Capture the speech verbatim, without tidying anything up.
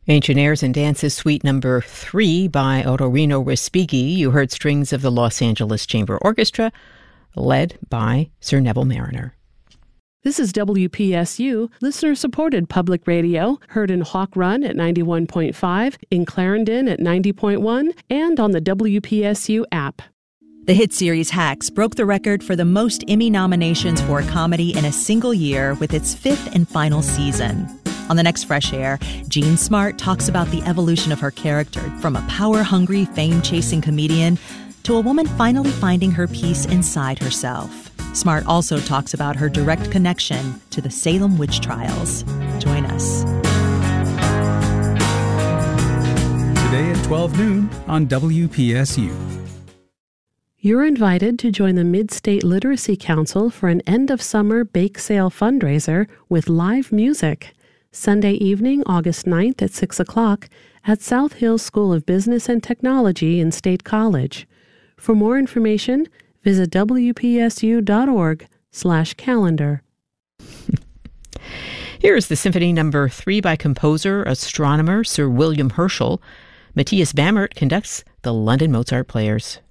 Ancient Airs and Dances Suite Number three by Otorino Respighi. You heard strings of the Los Angeles Chamber Orchestra, led by Sir Neville Mariner. This is W P S U, listener-supported public radio, heard in Hawk Run at ninety-one point five, in Clarendon at ninety point one, and on the W P S U app. The hit series Hacks broke the record for the most Emmy nominations for a comedy in a single year with its fifth and final season. On the next Fresh Air, Jean Smart talks about the evolution of her character from a power-hungry, fame-chasing comedian to a woman finally finding her peace inside herself. Smart also talks about her direct connection to the Salem witch trials. Join us. Today at twelve noon on W P S U. You're invited to join the Mid-State Literacy Council for an end-of-summer bake sale fundraiser with live music. Sunday evening, August ninth at six o'clock at South Hills School of Business and Technology in State College. For more information, visit W P S U dot org slash calendar. Here is the Symphony Number three by composer, astronomer Sir William Herschel. Matthias Bammert conducts the London Mozart Players.